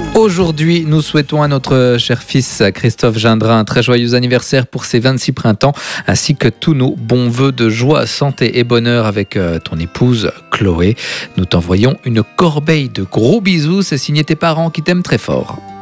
Aujourd'hui, nous souhaitons à notre cher fils Christophe Gindrin un très joyeux anniversaire pour ses 26 printemps, ainsi que tous nos bons vœux de joie, santé et bonheur avec ton épouse Chloé. Nous t'envoyons une corbeille de gros bisous, c'est signé tes parents qui t'aiment très fort.